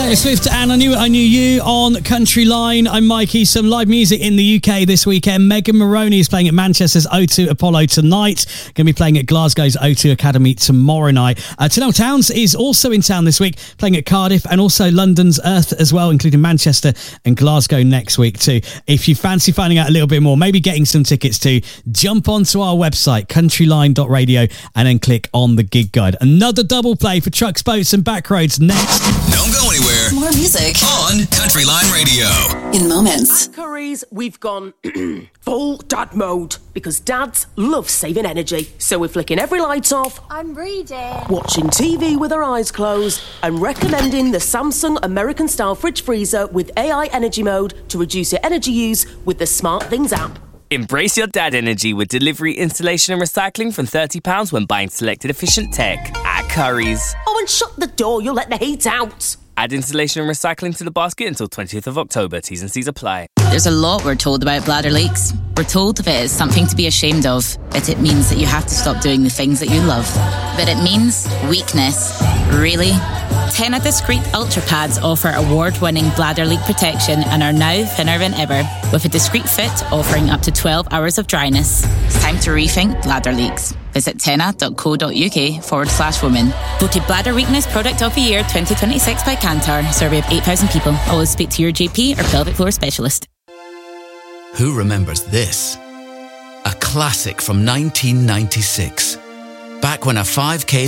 Taylor Swift and I Knew It, I Knew You on Country Line. I'm Mikey. Some live music in the UK this weekend. Megan Moroney is playing at Manchester's O2 Apollo tonight. Going to be playing at Glasgow's O2 Academy tomorrow night. Tenelle Townes is also in town this week, playing at Cardiff and also London's Earth as well, including Manchester and Glasgow next week too. If you fancy finding out a little bit more, maybe getting some tickets too, jump onto our website, countryline.radio, and then click on the gig guide. Another double play for Trucks, Boats and Backroads next. Don't go anywhere. More music On Country Line Radio. in moments. At Curry's, we've gone full dad mode because dads love saving energy. So we're flicking every light off, I'm reading. watching TV with our eyes closed, and recommending the Samsung American-style fridge freezer with AI energy mode to reduce your energy use with the SmartThings app. Embrace your dad energy with delivery, installation and recycling from £30 when buying selected efficient tech at Curry's. Oh, and shut the door, you'll let the heat out. Add installation and recycling to the basket until 20th of October. T's and C's apply. There's a lot we're told about bladder leaks. We're told that it's something to be ashamed of, that it means that you have to stop doing the things that you love. But it means weakness. Really? Tena Discreet Ultra Pads offer award-winning bladder leak protection and are now thinner than ever, with a discreet fit offering up to 12 hours of dryness. It's time to rethink bladder leaks. Visit tena.co.uk/women. Voted Bladder Weakness Product of the Year 2026 by Kantar. Survey of 8,000 people. Always speak to your GP or pelvic floor specialist. Who remembers this? A classic from 1996. Back when a 5K